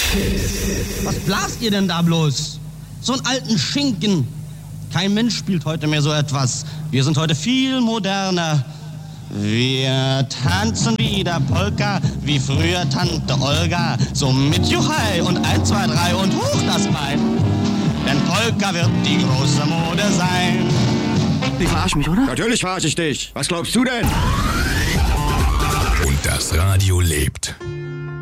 Was blast ihr denn da bloß? So einen alten Schinken. Kein Mensch spielt heute mehr so etwas. Wir sind heute viel moderner. Wir tanzen wieder Polka, wie früher Tante Olga. So mit Juchai und 1, 2, 3 und hoch das Bein. Denn Polka wird die große Mode sein. Die verarschen mich, oder? Natürlich verarsche ich dich. Was glaubst du denn? Und das Radio lebt.